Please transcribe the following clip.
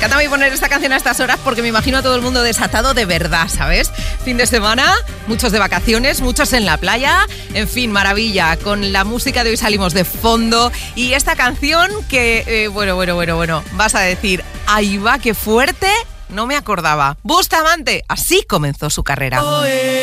encanta a mí poner esta canción a estas horas porque me imagino a todo el mundo desatado de verdad, ¿sabes? Fin de semana, muchos de vacaciones, muchos en la playa, en fin, maravilla. Con la música de hoy salimos de fondo y esta canción que, bueno, vas a decir, ahí va, qué fuerte, no me acordaba. Bustamante, así comenzó su carrera.